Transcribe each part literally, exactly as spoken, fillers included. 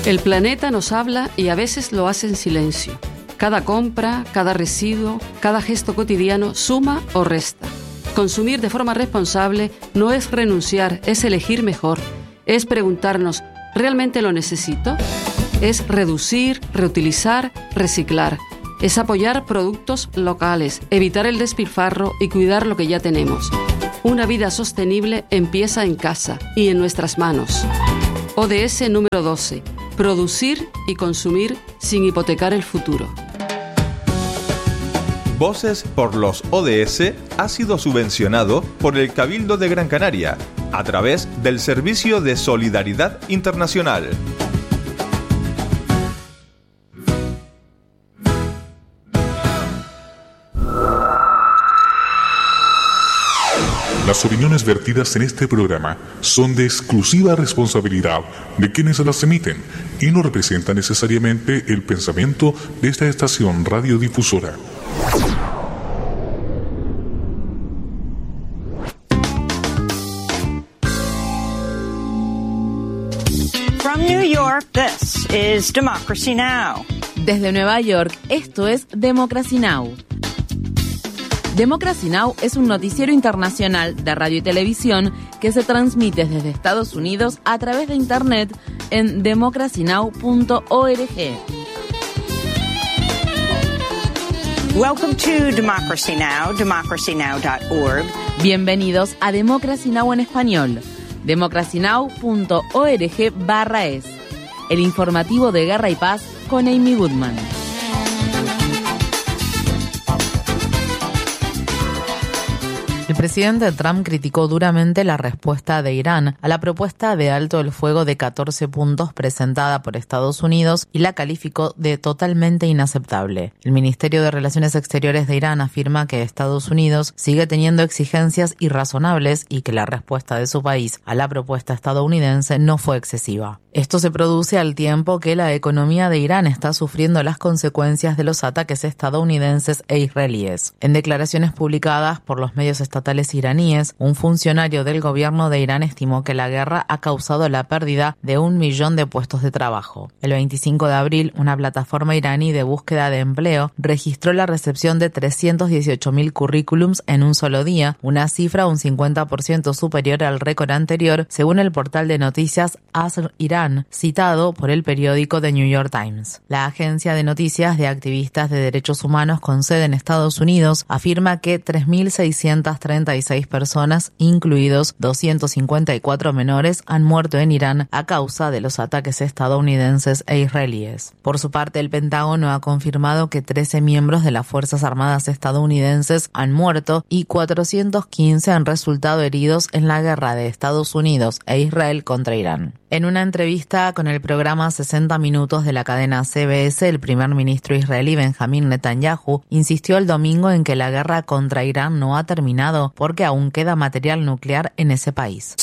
El planeta nos habla y a veces lo hace en silencio. Cada compra, cada residuo, cada gesto cotidiano suma o resta. Consumir de forma responsable no es renunciar, es elegir mejor. Es preguntarnos, ¿realmente lo necesito? Es reducir, reutilizar, reciclar. Es apoyar productos locales, evitar el despilfarro y cuidar lo que ya tenemos. Una vida sostenible empieza en casa y en nuestras manos. O D S número doce. Producir y consumir sin hipotecar el futuro. Voces por los O D S ha sido subvencionado por el Cabildo de Gran Canaria a través del Servicio de Solidaridad Internacional. Las opiniones vertidas en este programa son de exclusiva responsabilidad de quienes las emiten y no representan necesariamente el pensamiento de esta estación radiodifusora. From New York, this is Democracy Now! Desde Nueva York, esto es Democracy Now! Democracy Now! Es un noticiero internacional de radio y televisión que se transmite desde Estados Unidos a través de Internet en democracy now punto org. Welcome to Democracy Now!, democracy now dot org. Bienvenidos a Democracy Now! En español, democracy now punto org barra es. El informativo de Guerra y Paz con Amy Goodman. El presidente Trump criticó duramente la respuesta de Irán a la propuesta de alto el fuego de catorce puntos presentada por Estados Unidos y la calificó de totalmente inaceptable. El Ministerio de Relaciones Exteriores de Irán afirma que Estados Unidos sigue teniendo exigencias irrazonables y que la respuesta de su país a la propuesta estadounidense no fue excesiva. Esto se produce al tiempo que la economía de Irán está sufriendo las consecuencias de los ataques estadounidenses e israelíes. En declaraciones publicadas por los medios estatales iraníes, un funcionario del gobierno de Irán estimó que la guerra ha causado la pérdida de un millón de puestos de trabajo. El veinticinco de abril, una plataforma iraní de búsqueda de empleo registró la recepción de trescientos dieciocho mil currículums en un solo día, una cifra un cincuenta por ciento superior al récord anterior, según el portal de noticias Asr Irán, citado por el periódico The New York Times. La agencia de noticias de activistas de derechos humanos con sede en Estados Unidos afirma que tres mil seiscientas treinta y seis personas, incluidos doscientos cincuenta y cuatro menores, han muerto en Irán a causa de los ataques estadounidenses e israelíes. Por su parte, el Pentágono ha confirmado que trece miembros de las Fuerzas Armadas estadounidenses han muerto y cuatrocientos quince han resultado heridos en la guerra de Estados Unidos e Israel contra Irán. En una entrevista con el programa sesenta minutos de la cadena C B S, el primer ministro israelí Benjamín Netanyahu insistió el domingo en que la guerra contra Irán no ha terminado porque aún queda material nuclear en ese país.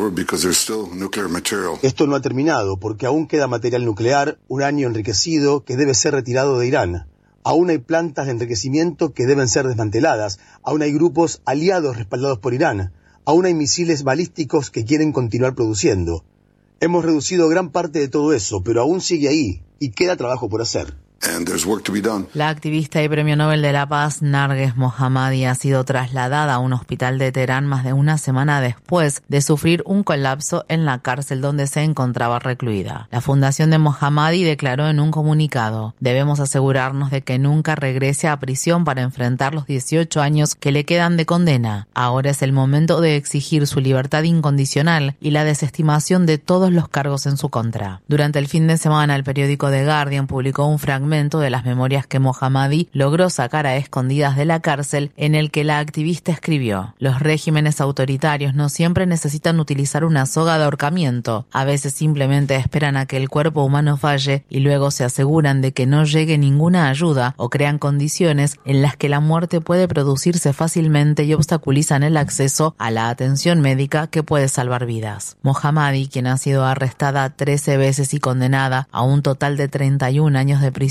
Esto no ha terminado porque aún queda material nuclear, uranio enriquecido que debe ser retirado de Irán. Aún hay plantas de enriquecimiento que deben ser desmanteladas. Aún hay grupos aliados respaldados por Irán. Aún hay misiles balísticos que quieren continuar produciendo. Hemos reducido gran parte de todo eso, pero aún sigue ahí y queda trabajo por hacer. La activista y premio Nobel de la Paz Narges Mohammadi ha sido trasladada a un hospital de Teherán más de una semana después de sufrir un colapso en la cárcel donde se encontraba recluida. La fundación de Mohammadi declaró en un comunicado: debemos asegurarnos de que nunca regrese a prisión para enfrentar los dieciocho años que le quedan de condena. Ahora es el momento de exigir su libertad incondicional y la desestimación de todos los cargos en su contra. Durante el fin de semana, el periódico The Guardian publicó un fragmento de las memorias que Mohammadi logró sacar a escondidas de la cárcel, en el que la activista escribió: los regímenes autoritarios no siempre necesitan utilizar una soga de ahorcamiento, a veces simplemente esperan a que el cuerpo humano falle y luego se aseguran de que no llegue ninguna ayuda o crean condiciones en las que la muerte puede producirse fácilmente y obstaculizan el acceso a la atención médica que puede salvar vidas. Mohammadi, quien ha sido arrestada trece veces y condenada a un total de treinta y un años de prisión,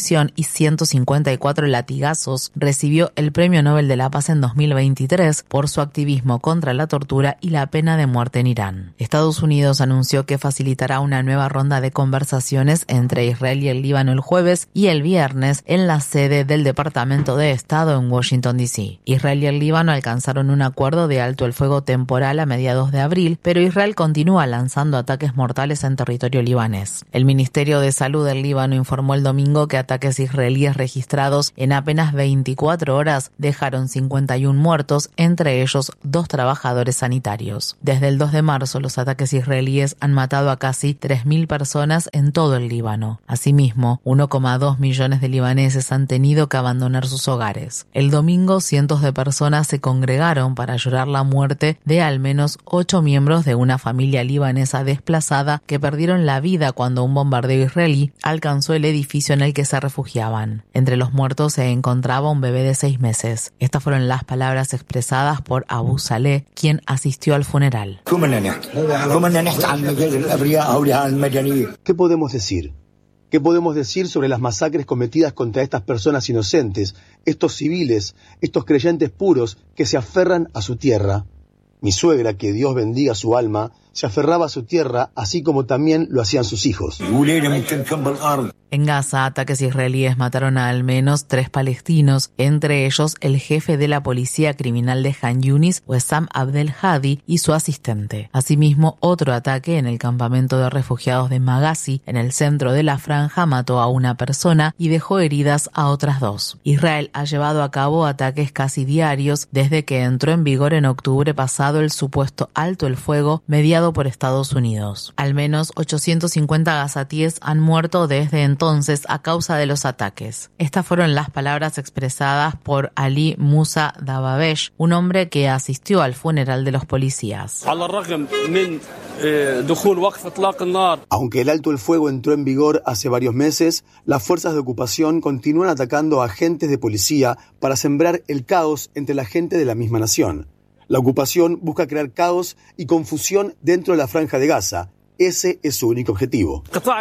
prisión y ciento cincuenta y cuatro latigazos, recibió el Premio Nobel de la Paz en dos mil veintitrés por su activismo contra la tortura y la pena de muerte en Irán. Estados Unidos anunció que facilitará una nueva ronda de conversaciones entre Israel y el Líbano el jueves y el viernes en la sede del Departamento de Estado en Washington, D C Israel y el Líbano alcanzaron un acuerdo de alto el fuego temporal a mediados de abril, pero Israel continúa lanzando ataques mortales en territorio libanés. El Ministerio de Salud del Líbano informó el domingo que ataques israelíes registrados en apenas veinticuatro horas dejaron cincuenta y uno muertos, entre ellos dos trabajadores sanitarios. Desde el dos de marzo, los ataques israelíes han matado a casi tres mil personas en todo el Líbano. Asimismo, uno coma dos millones de libaneses han tenido que abandonar sus hogares. El domingo, cientos de personas se congregaron para llorar la muerte de al menos ocho miembros de una familia libanesa desplazada que perdieron la vida cuando un bombardeo israelí alcanzó el edificio en el que se refugiaban. Entre los muertos se encontraba un bebé de seis meses. Estas fueron las palabras expresadas por Abu Saleh, quien asistió al funeral. ¿Qué podemos decir? ¿Qué podemos decir sobre las masacres cometidas contra estas personas inocentes, estos civiles, estos creyentes puros que se aferran a su tierra? Mi suegra, que Dios bendiga su alma, se aferraba a su tierra, así como también lo hacían sus hijos. En Gaza, ataques israelíes mataron a al menos tres palestinos, entre ellos el jefe de la policía criminal de Han Yunis, Wessam Abdel Hadi, y su asistente. Asimismo, otro ataque en el campamento de refugiados de Maghazi, en el centro de la franja, mató a una persona y dejó heridas a otras dos. Israel ha llevado a cabo ataques casi diarios desde que entró en vigor en octubre pasado el supuesto alto el fuego mediado por Estados Unidos. Al menos ochocientos cincuenta gazatíes han muerto desde entonces a causa de los ataques. Estas fueron las palabras expresadas por Ali Musa Dababesh, un hombre que asistió al funeral de los policías. Aunque el alto el fuego entró en vigor hace varios meses, las fuerzas de ocupación continúan atacando a agentes de policía para sembrar el caos entre la gente de la misma nación. La ocupación busca crear caos y confusión dentro de la franja de Gaza. Ese es su único objetivo.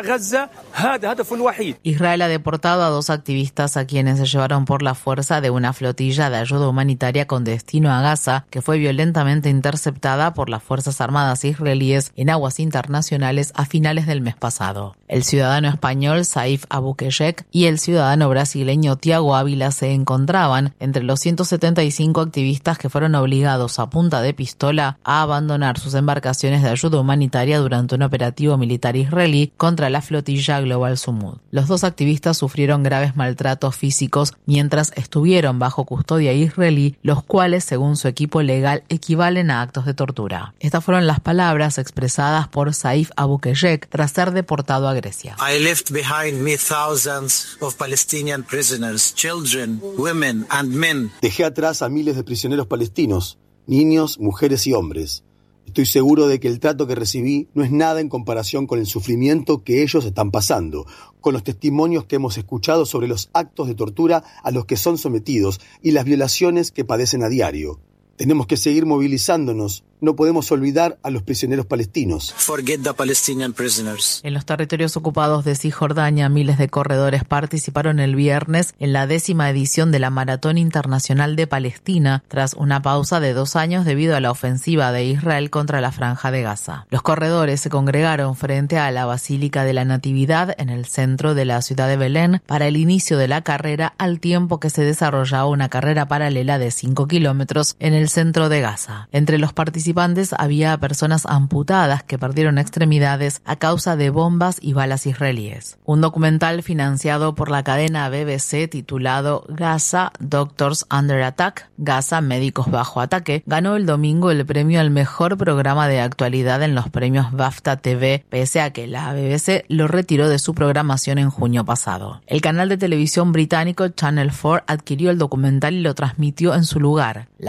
Israel ha deportado a dos activistas a quienes se llevaron por la fuerza de una flotilla de ayuda humanitaria con destino a Gaza, que fue violentamente interceptada por las Fuerzas Armadas israelíes en aguas internacionales a finales del mes pasado. El ciudadano español Saif Abukeshek y el ciudadano brasileño Tiago Ávila se encontraban entre los ciento setenta y cinco activistas que fueron obligados a punta de pistola a abandonar sus embarcaciones de ayuda humanitaria durante una operativo militar israelí contra la flotilla Global Sumud. Los dos activistas sufrieron graves maltratos físicos mientras estuvieron bajo custodia israelí, los cuales, según su equipo legal, equivalen a actos de tortura. Estas fueron las palabras expresadas por Saif Abukeshek tras ser deportado a Grecia. I left behind me thousands of Palestinian prisoners, children, women and men. Dejé atrás a miles de prisioneros palestinos, niños, mujeres y hombres. Estoy seguro de que el trato que recibí no es nada en comparación con el sufrimiento que ellos están pasando, con los testimonios que hemos escuchado sobre los actos de tortura a los que son sometidos y las violaciones que padecen a diario. Tenemos que seguir movilizándonos. No podemos olvidar a los prisioneros palestinos. Forget the Palestinian prisoners. En los territorios ocupados de Cisjordania, miles de corredores participaron el viernes en la décima edición de la Maratón Internacional de Palestina, tras una pausa de dos años debido a la ofensiva de Israel contra la Franja de Gaza. Los corredores se congregaron frente a la Basílica de la Natividad en el centro de la ciudad de Belén para el inicio de la carrera, al tiempo que se desarrollaba una carrera paralela de cinco kilómetros en el centro de Gaza. Entre los participantes había personas amputadas que perdieron extremidades a causa de bombas y balas israelíes. Un documental financiado por la cadena B B C titulado Gaza, Doctors Under Attack, Gaza, Médicos Bajo Ataque, ganó el domingo el premio al mejor programa de actualidad en los premios BAFTA T V, pese a que la B B C lo retiró de su programación en junio pasado. El canal de televisión británico Channel cuatro adquirió el documental y lo transmitió en su lugar. La B B C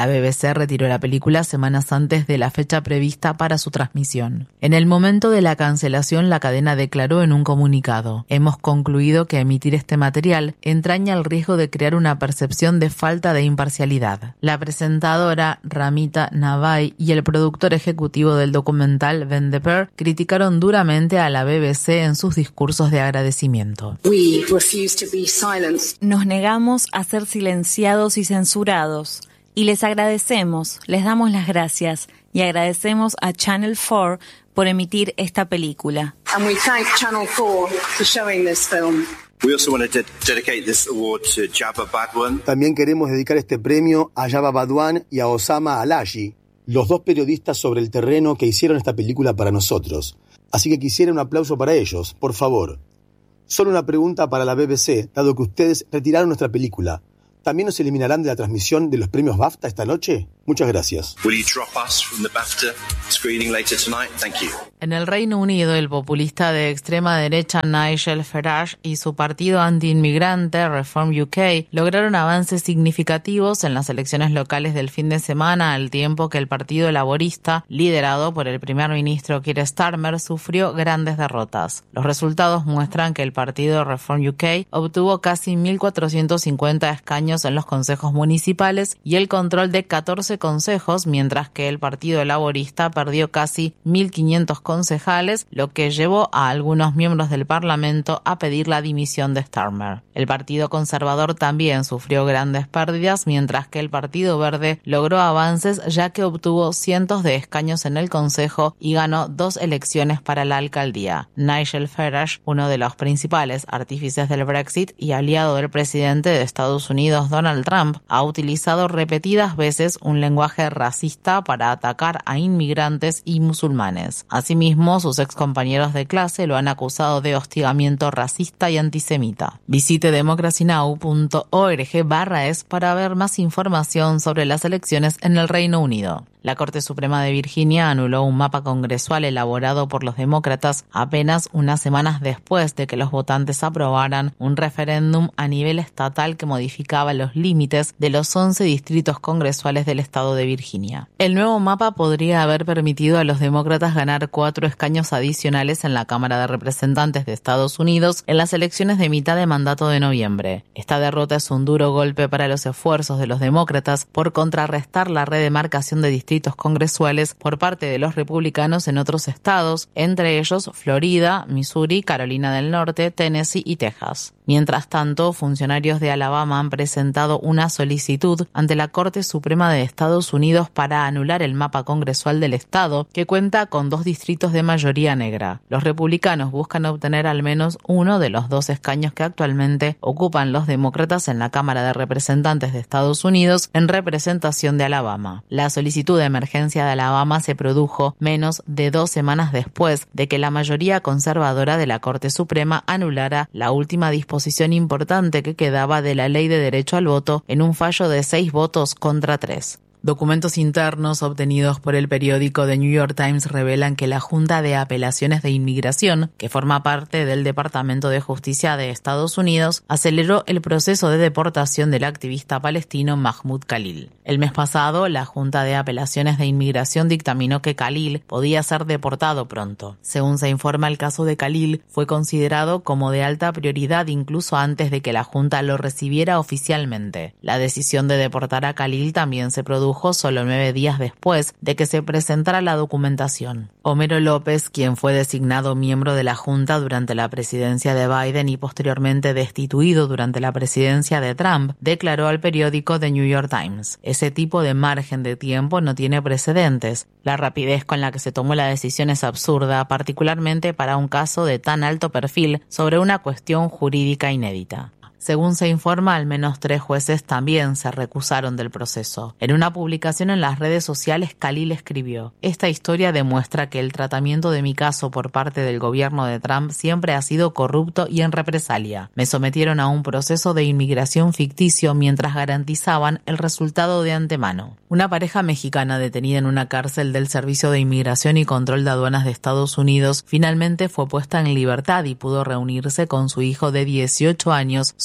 C retiró la película semanas antes de la fecha prevista para su transmisión. En el momento de la cancelación, la cadena declaró en un comunicado: hemos concluido que emitir este material entraña el riesgo de crear una percepción de falta de imparcialidad. La presentadora Ramita Navai y el productor ejecutivo del documental Ben Deper criticaron duramente a la B B C en sus discursos de agradecimiento. Nos negamos a ser silenciados y censurados, y les agradecemos, les damos las gracias y agradecemos a Channel cuatro por emitir esta película. And we thank Channel four for showing this film. We also want to de- dedicate this award to Jabba Badwan. También queremos dedicar este premio a Jabba Badwan y a Osama Alaji, los dos periodistas sobre el terreno que hicieron esta película para nosotros. Así que quisiera un aplauso para ellos, por favor. Solo una pregunta para la B B C, dado que ustedes retiraron nuestra película. ¿También nos eliminarán de la transmisión de los premios BAFTA esta noche? Muchas gracias. Will you drop us from the BAFTA screening later tonight? Thank you. En el Reino Unido, el populista de extrema derecha Nigel Farage y su partido antiinmigrante Reform U K lograron avances significativos en las elecciones locales del fin de semana, al tiempo que el Partido Laborista, liderado por el primer ministro Keir Starmer, sufrió grandes derrotas. Los resultados muestran que el partido Reform U K obtuvo casi mil cuatrocientos cincuenta escaños en los consejos municipales y el control de catorce consejos, mientras que el Partido Laborista perdió casi mil quinientos concejales, lo que llevó a algunos miembros del Parlamento a pedir la dimisión de Starmer. El Partido Conservador también sufrió grandes pérdidas, mientras que el Partido Verde logró avances ya que obtuvo cientos de escaños en el Consejo y ganó dos elecciones para la alcaldía. Nigel Farage, uno de los principales artífices del Brexit y aliado del presidente de Estados Unidos Donald Trump, ha utilizado repetidas veces un lenguaje racista para atacar a inmigrantes y musulmanes. Asimismo, sus excompañeros de clase lo han acusado de hostigamiento racista y antisemita. Visite democracynow punto org barra es para ver más información sobre las elecciones en el Reino Unido. La Corte Suprema de Virginia anuló un mapa congresual elaborado por los demócratas apenas unas semanas después de que los votantes aprobaran un referéndum a nivel estatal que modificaba los límites de los once distritos congresuales del estado de Virginia. El nuevo mapa podría haber permitido a los demócratas ganar cuatro escaños adicionales en la Cámara de Representantes de Estados Unidos en las elecciones de mitad de mandato de noviembre. Esta derrota es un duro golpe para los esfuerzos de los demócratas por contrarrestar la redemarcación de distritos congresuales por parte de los republicanos en otros estados, entre ellos Florida, Missouri, Carolina del Norte, Tennessee y Texas. Mientras tanto, funcionarios de Alabama han presentado una solicitud ante la Corte Suprema de Estados Unidos para anular el mapa congresual del estado, que cuenta con dos distritos de mayoría negra. Los republicanos buscan obtener al menos uno de los dos escaños que actualmente ocupan los demócratas en la Cámara de Representantes de Estados Unidos en representación de Alabama. La solicitud de emergencia de Alabama se produjo menos de dos semanas después de que la mayoría conservadora de la Corte Suprema anulara la última disposición importante que quedaba de la Ley de Derecho al Voto en un fallo de seis votos contra tres. Documentos internos obtenidos por el periódico The New York Times revelan que la Junta de Apelaciones de Inmigración, que forma parte del Departamento de Justicia de Estados Unidos, aceleró el proceso de deportación del activista palestino Mahmoud Khalil. El mes pasado, la Junta de Apelaciones de Inmigración dictaminó que Khalil podía ser deportado pronto. Según se informa, el caso de Khalil fue considerado como de alta prioridad incluso antes de que la Junta lo recibiera oficialmente. La decisión de deportar a Khalil también se produjo solo nueve días después de que se presentara la documentación. Homero López, quien fue designado miembro de la Junta durante la presidencia de Biden y posteriormente destituido durante la presidencia de Trump, declaró al periódico The New York Times: ese tipo de margen de tiempo no tiene precedentes. La rapidez con la que se tomó la decisión es absurda, particularmente para un caso de tan alto perfil sobre una cuestión jurídica inédita. Según se informa, al menos tres jueces también se recusaron del proceso. En una publicación en las redes sociales, Khalil escribió: esta historia demuestra que el tratamiento de mi caso por parte del gobierno de Trump siempre ha sido corrupto y en represalia. Me sometieron a un proceso de inmigración ficticio mientras garantizaban el resultado de antemano. Una pareja mexicana detenida en una cárcel del Servicio de Inmigración y Control de Aduanas de Estados Unidos finalmente fue puesta en libertad y pudo reunirse con su hijo de dieciocho años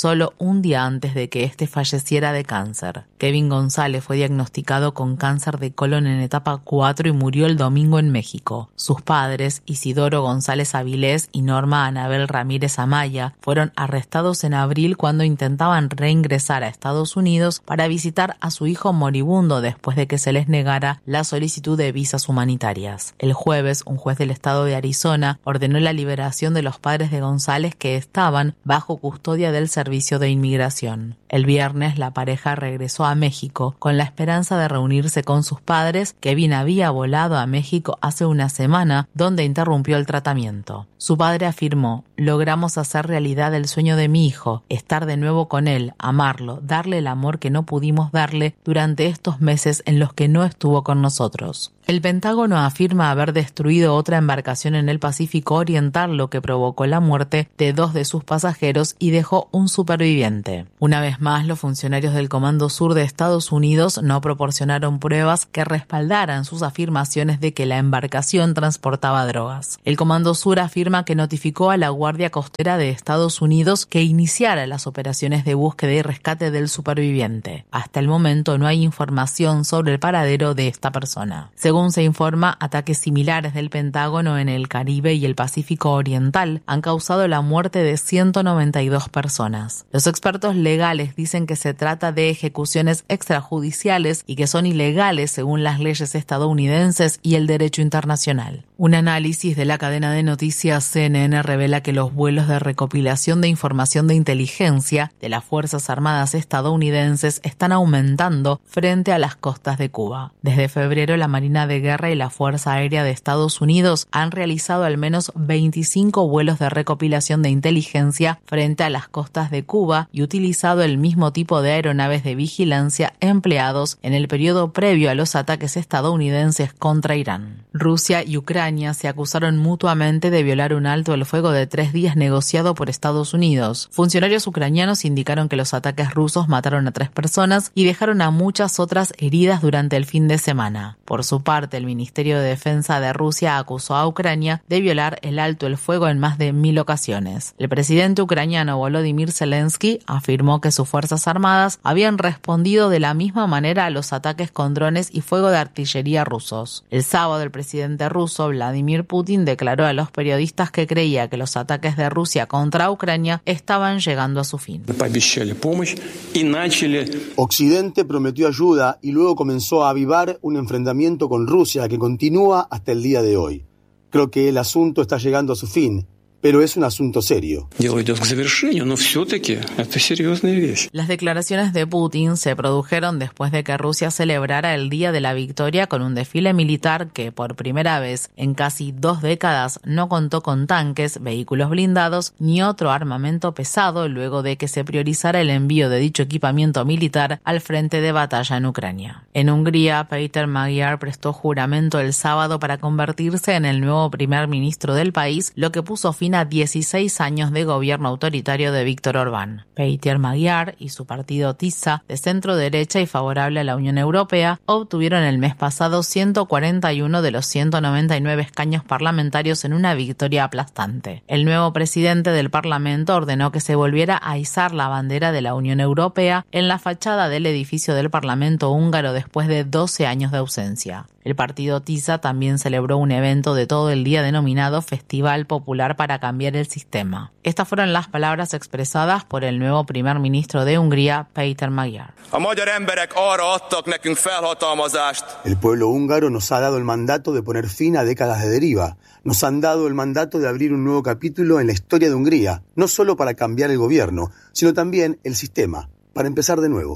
solo un día antes de que éste falleciera de cáncer. Kevin González fue diagnosticado con cáncer de colon en etapa cuatro y murió el domingo en México. Sus padres, Isidoro González Avilés y Norma Anabel Ramírez Amaya, fueron arrestados en abril cuando intentaban reingresar a Estados Unidos para visitar a su hijo moribundo después de que se les negara la solicitud de visas humanitarias. El jueves, un juez del estado de Arizona ordenó la liberación de los padres de González que estaban bajo custodia del Servicio de Inmigración. El viernes, la pareja regresó a México con la esperanza de reunirse con sus padres. Kevin había volado a México hace una semana, donde interrumpió el tratamiento. Su padre afirmó: logramos hacer realidad el sueño de mi hijo, estar de nuevo con él, amarlo, darle el amor que no pudimos darle durante estos meses en los que no estuvo con nosotros. El Pentágono afirma haber destruido otra embarcación en el Pacífico Oriental, lo que provocó la muerte de dos de sus pasajeros y dejó un superviviente. Una vez más, los funcionarios del Comando Sur de Estados Unidos no proporcionaron pruebas que respaldaran sus afirmaciones de que la embarcación transportaba drogas. El Comando Sur afirma que notificó a la Guardia Costera de Estados Unidos que iniciara las operaciones de búsqueda y rescate del superviviente. Hasta el momento no hay información sobre el paradero de esta persona. Según se informa, ataques similares del Pentágono en el Caribe y el Pacífico Oriental han causado la muerte de ciento noventa y dos personas. Los expertos legales dicen que se trata de ejecuciones extrajudiciales y que son ilegales según las leyes estadounidenses y el derecho internacional. Un análisis de la cadena de noticias C N N revela que los vuelos de recopilación de información de inteligencia de las Fuerzas Armadas estadounidenses están aumentando frente a las costas de Cuba. Desde febrero, la Marina de Guerra y la Fuerza Aérea de Estados Unidos han realizado al menos veinticinco vuelos de recopilación de inteligencia frente a las costas de Cuba y utilizado el mismo tipo de aeronaves de vigilancia empleados en el periodo previo a los ataques estadounidenses contra Irán. Rusia y Ucrania se acusaron mutuamente de violar un alto el fuego de tres días negociado por Estados Unidos. Funcionarios ucranianos indicaron que los ataques rusos mataron a tres personas y dejaron a muchas otras heridas durante el fin de semana. Por su parte, el Ministerio de Defensa de Rusia acusó a Ucrania de violar el alto el fuego en más de mil ocasiones. El presidente ucraniano Volodymyr Zelensky afirmó que sus fuerzas armadas habían respondido de la misma manera a los ataques con drones y fuego de artillería rusos. El sábado, el presidente ruso Vladimir Putin declaró a los periodistas que creía que los ataques de Rusia contra Ucrania estaban llegando a su fin. Occidente prometió ayuda y luego comenzó a avivar un enfrentamiento con Rusia que continúa hasta el día de hoy. Creo que el asunto está llegando a su fin, pero es un asunto serio. Las declaraciones de Putin se produjeron después de que Rusia celebrara el Día de la Victoria con un desfile militar que, por primera vez en casi dos décadas, no contó con tanques, vehículos blindados ni otro armamento pesado, luego de que se priorizara el envío de dicho equipamiento militar al frente de batalla en Ucrania. En Hungría, Péter Magyar prestó juramento el sábado para convertirse en el nuevo primer ministro del país, lo que puso fin a dieciséis años de gobierno autoritario de Víktor Orbán. Péter Magyar y su partido TISA, de centro derecha y favorable a la Unión Europea, obtuvieron el mes pasado ciento cuarenta y uno de los ciento noventa y nueve escaños parlamentarios en una victoria aplastante. El nuevo presidente del Parlamento ordenó que se volviera a izar la bandera de la Unión Europea en la fachada del edificio del Parlamento húngaro después de doce años de ausencia. El partido TISA también celebró un evento de todo el día denominado Festival Popular para cambiar el sistema. Estas fueron las palabras expresadas por el nuevo primer ministro de Hungría, Péter Magyar. El pueblo húngaro nos ha dado el mandato de poner fin a décadas de deriva. Nos han dado el mandato de abrir un nuevo capítulo en la historia de Hungría, no solo para cambiar el gobierno, sino también el sistema, para empezar de nuevo.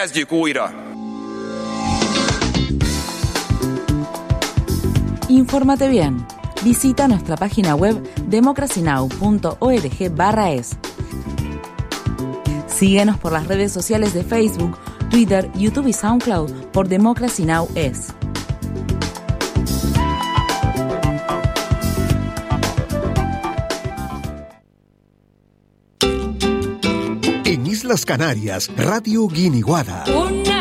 Infórmate bien. Visita nuestra página web democracy now punto org barra es. Síguenos por las redes sociales de Facebook, Twitter, YouTube y SoundCloud por Democracy Now! Es. En Islas Canarias, Radio Guiniguada.